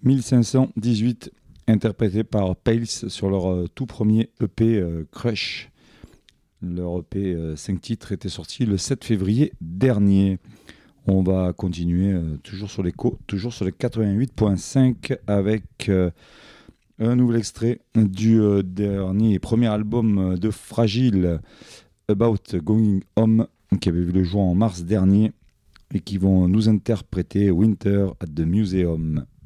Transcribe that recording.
1518, interprété par Pales sur leur tout premier EP Crush. Leur EP 5 titres était sorti le 7 février dernier. On va continuer toujours sur l'écho, toujours sur le 88.5 avec un nouvel extrait du dernier et premier album de Fragile, About Going Home, qui avait vu le jour en mars dernier et qui vont nous interpréter Winter at the Museum.